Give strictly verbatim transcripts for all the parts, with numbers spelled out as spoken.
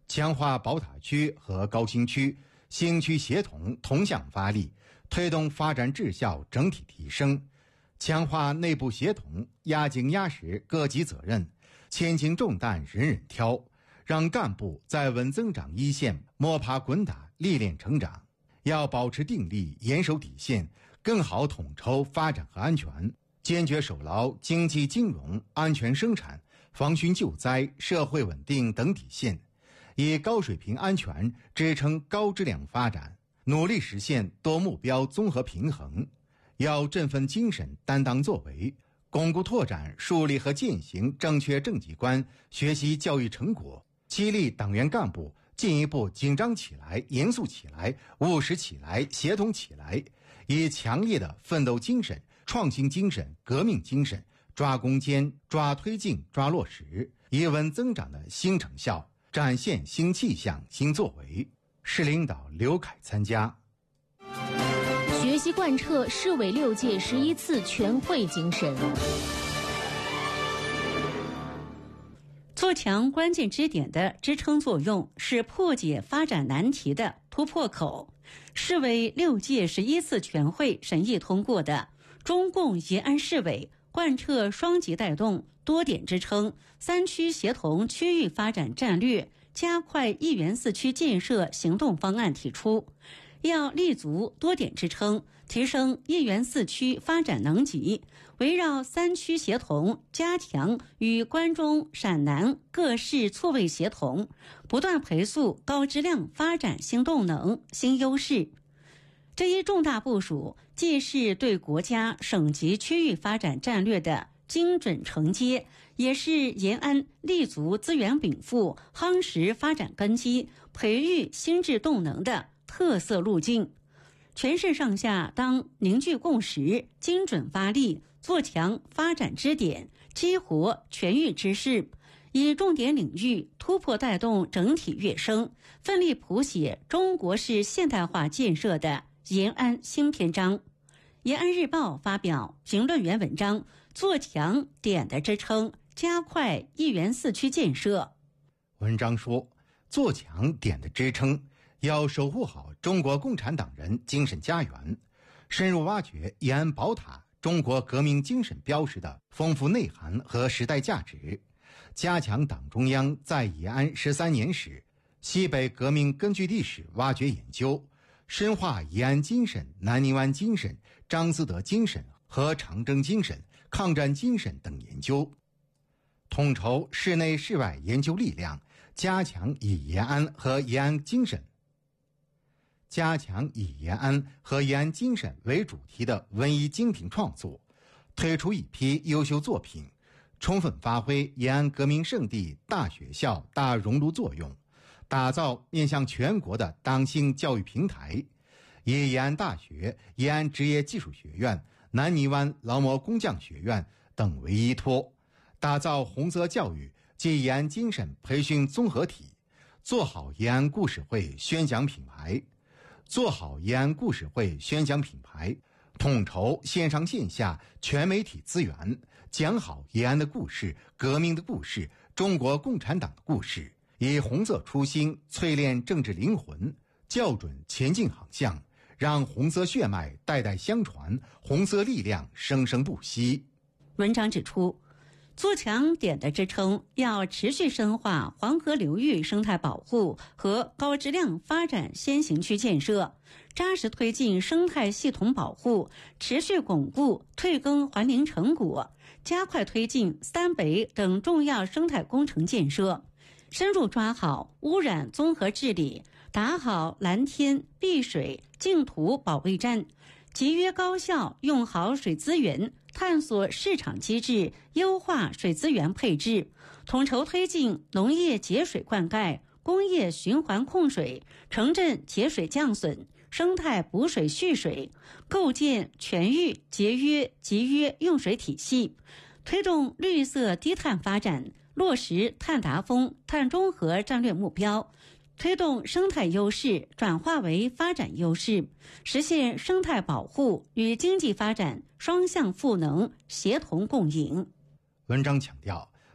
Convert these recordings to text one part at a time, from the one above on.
强化宝塔区和高新区新区协同同向发力，推动发展质效整体提升，强化内部协同，压紧压实各级责任，千斤重担人人挑，让干部在稳增长一线摸爬滚打，历练成长。要保持定力，严守底线，更好统筹发展和安全，坚决守牢经济金融、安全生产、防汛救灾、社会稳定等底线，以高水平安全支撑高质量发展，努力实现多目标综合平衡。要振奋精神，担当作为，巩固拓展树立和践行正确政绩观，学习教育成果，激励党员干部进一步紧张起来，严肃起来，务实起来，协同起来，以强烈的奋斗精神、创新精神、革命精神，抓攻坚、抓推进、抓落实，以稳增长的新成效，展现新气象、新作为。市领导刘凯参加。 学习贯彻市委六届十一次全会精神。 做强关键支点的支撑作用，是破解发展难题的突破口。市委六届十一次全会审议通过的中共延安市委贯彻双级带动、多点支撑、三区协同区域发展战略，加快一园四区建设行动方案提出，要立足多点支撑，提升一园四区发展能级，围绕三区协同，加强与关中、陕南各市错位协同，不断培塑高质量发展新动能、新优势。这一重大部署，既是对国家、省级、区域发展战略的精准承接，也是延安立足资源禀赋、夯实发展根基、培育心智动能的特色路径。全市上下当凝聚共识，精准发力，做强发展支点，激活全域之势，以重点领域突破带动整体跃升，奋力谱写中国式现代化建设的延安新篇章。延安日报发表评论员文章，做强点的支撑，加快一园四区建设。 文章说，做强点的支撑，要守护好中国共产党人精神家园，深入挖掘延安宝塔中国革命精神标识的丰富内涵和时代价值，加强党中央在延安十三年史、西北革命根据地史挖掘研究，深化延安精神、南泥湾精神、张思德精神和长征精神、抗战精神等研究，统筹室内室外研究力量，加强以延安和延安精神加强以延安和延安精神为主题的文艺精品创作，推出一批优秀作品，充分发挥延安革命圣地大学校大熔炉作用，打造面向全国的党性教育平台，以延安大学、延安职业技术学院、南泥湾劳模工匠学院等为依托，打造红色教育及延安精神培训综合体，做好延安故事会宣讲品牌。做好延安故事会宣讲品牌，统筹线上线下全媒体资源，讲好延安的故事、革命的故事、中国共产党的故事，以红色初心淬炼政治灵魂，校准前进航向，让红色血脉代代相传，红色力量生生不息。 文章指出，做强点的支撑，要持续深化黄河流域生态保护和高质量发展先行区建设，扎实推进生态系统保护，持续巩固退耕还林成果，加快推进三北等重要生态工程建设，深入抓好污染综合治理，打好蓝天、碧水、净土保卫战，节约高效用好水资源，探索市场机制，优化水资源配置，统筹推进农业节水灌溉、工业循环控水、城镇节水降损、生态补水蓄水，构建全域节约集约用水体系，推动绿色低碳发展，落实碳达峰、碳中和战略目标，推动生态优势转化为发展优势，实现生态保护与经济发展双向赋能、协同共赢。 文章强调，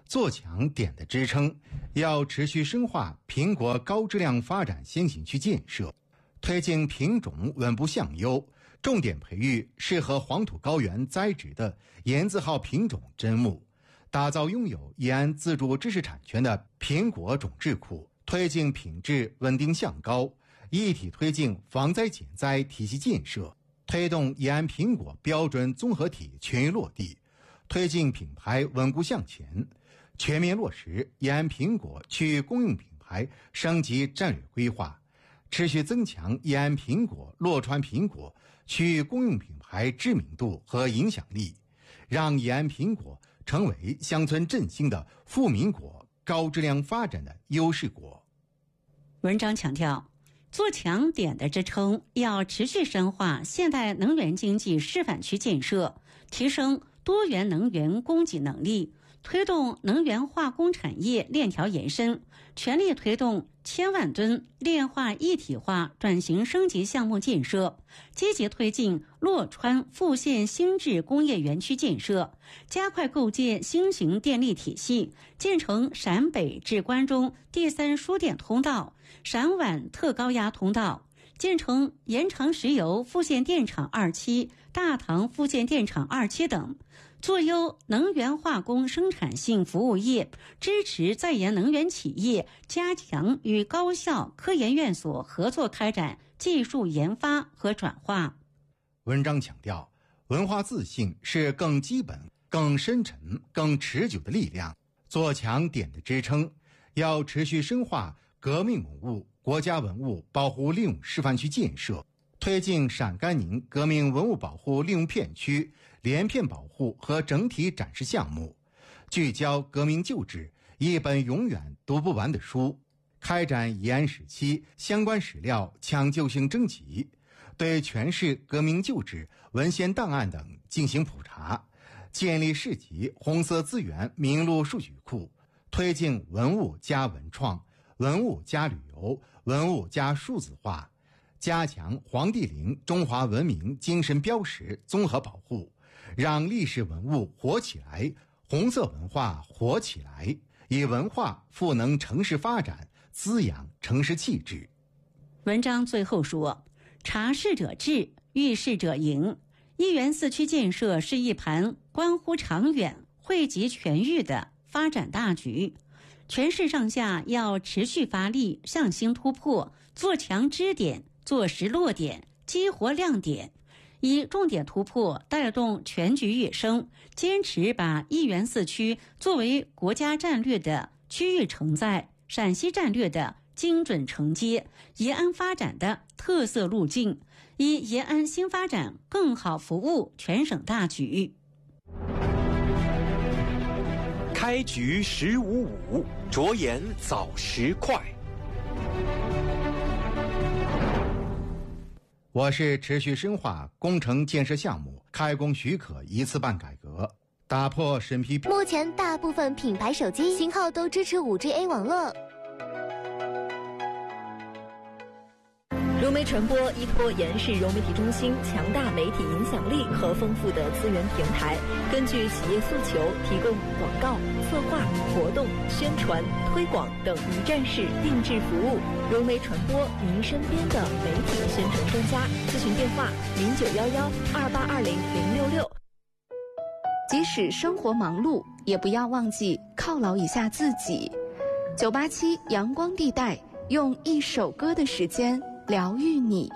做强碘的支撑，要持续深化苹果高质量发展先行区建设，推进品种稳步向优，重点培育适合黄土高原栽植的盐字号品种砧木，打造拥有延安自主知识产权的苹果种质库，推进品质稳定向高，一体推进防灾减灾体系建设，推动延安苹果标准综合体全域落地，推进品牌稳固向前，全面落实延安苹果区域公用品牌升级战略规划，持续增强延安苹果、洛川苹果区域公用品牌知名度和影响力，让延安苹果成为乡村振兴的富民果、高质量发展的优势果。 文章强调，做强碘的支撑，要持续深化现代能源经济示范区建设，提升多元能源供给能力，推动能源化工产业链条延伸，全力推动千万吨炼化一体化转型升级项目建设，积极推进洛川富县新质工业园区建设，加快构建新型电力体系，建成陕北至关中第三输电通道、陕皖特高压通道，建成延长石油富县电厂二期、大唐富县电厂二期等，做优能源化工生产性服务业，支持在研能源企业加强与高校科研院所合作开展技术研发和转化。 文章强调，文化自信是更基本、更深沉、更持久的力量，做强碘的支撑，要持续深化革命文物、国家文物保护利用示范区建设，推进陕甘宁革命文物保护利用片区连片保护和整体展示项目，聚焦革命旧址一本永远读不完的书，开展延安时期相关史料抢救性征集，对全市革命旧址文献档案等进行普查，建立市级红色资源名录数据库，推进文物加文创、文物加旅游、文物加数字化，加强黄帝陵中华文明精神标识综合保护，让历史文物活起来，红色文化活起来，以文化赋能城市发展，滋养城市气质。 文章最后说，察事者智，遇事者赢。一园四区建设是一盘关乎长远、惠及全域的发展大局，全市上下要持续发力，向新突破，做强支点，做实落点，激活亮点，以重点突破带动全局跃升，坚持把一园四区作为国家战略的区域承载、陕西战略的精准承接、延安发展的特色路径，以延安新发展更好服务全省大局。 开局十五五，着眼早时快。 我是持续深化工程建设项目开工许可一次办改革，打破审批。 目前大部分品牌手机型号都支持 五 G A 网络。 融媒传播依托延安市融媒体中心强大媒体影响力和丰富的资源平台，根据企业诉求，提供广告、策划、活动、宣传、推广等一站式定制服务。融媒传播，您身边的媒体宣传专家。咨询电话：零九幺幺二八二零零六六。 即使生活忙碌，也不要忘记犒劳一下自己。九八七阳光地带，用一首歌的时间疗愈你，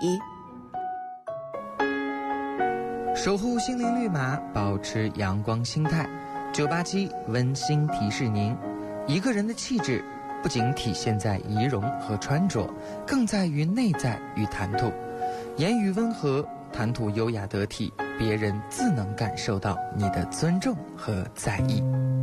守护心灵绿码，保持阳光心态。九八七温馨提示您，一个人的气质不仅体现在仪容和穿着，更在于内在与谈吐。言语温和，谈吐优雅得体，别人自能感受到你的尊重和在意。